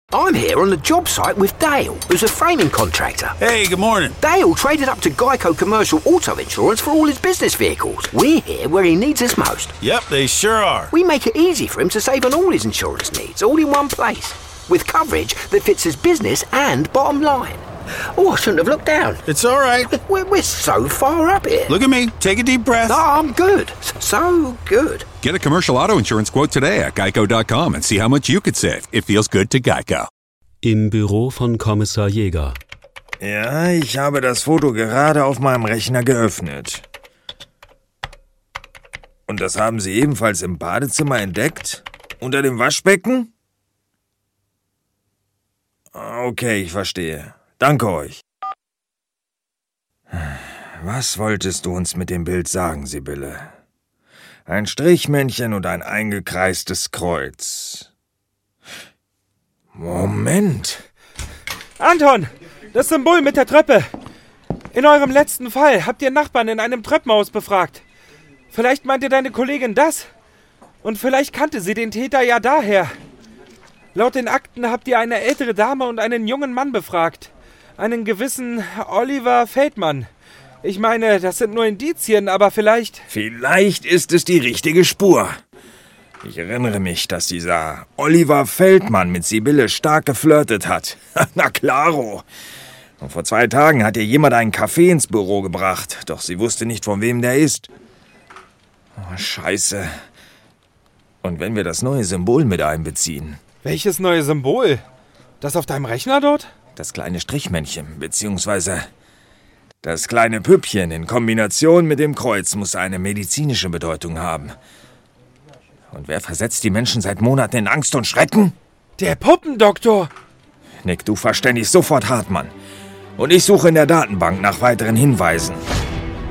I'm here on the job site with Dale, who's a framing contractor. Hey, good morning. Dale traded up to Geico Commercial Auto Insurance for all his business vehicles. We're here where he needs us most. Yep, they sure are. We make it easy for him to save on all his insurance needs, all in one place, with coverage that fits his business and bottom line. Oh, I shouldn't have looked down. It's all right. We're so far up here. Look at me. Take a deep breath. No, I'm good. So good. Get a commercial auto insurance quote today at geico.com and see how much you could save. It feels good to Geico. Im Büro von Kommissar Jäger. Ja, ich habe das Foto gerade auf meinem Rechner geöffnet. Und das haben Sie ebenfalls im Badezimmer entdeckt? Unter dem Waschbecken? Okay, ich verstehe. Danke euch. Was wolltest du uns mit dem Bild sagen, Sibylle? Ein Strichmännchen und ein eingekreistes Kreuz. Moment. Anton, das Symbol mit der Treppe. In eurem letzten Fall habt ihr Nachbarn in einem Treppenhaus befragt. Vielleicht meinte deine Kollegin das? Und vielleicht kannte sie den Täter ja daher. Laut den Akten habt ihr eine ältere Dame und einen jungen Mann befragt. Einen gewissen Oliver Feldmann. Ich meine, das sind nur Indizien, aber vielleicht... Vielleicht ist es die richtige Spur. Ich erinnere mich, dass dieser Oliver Feldmann mit Sibylle stark geflirtet hat. Na klaro. Und vor 2 Tagen hat ihr jemand einen Kaffee ins Büro gebracht, doch sie wusste nicht, von wem der ist. Oh, Scheiße. Und wenn wir das neue Symbol mit einbeziehen? Welches neue Symbol? Das auf deinem Rechner dort? Das kleine Strichmännchen, beziehungsweise das kleine Püppchen in Kombination mit dem Kreuz muss eine medizinische Bedeutung haben. Und wer versetzt die Menschen seit Monaten in Angst und Schrecken? Der Puppendoktor! Nick, du verständigst sofort Hartmann. Und ich suche in der Datenbank nach weiteren Hinweisen.